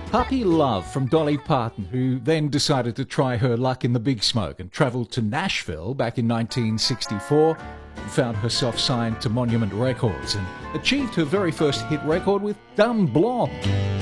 Puppy Love from Dolly Parton, who then decided to try her luck in the big smoke and travelled to Nashville back in 1964 and found herself signed to Monument Records and achieved her very first hit record with Dumb Blonde.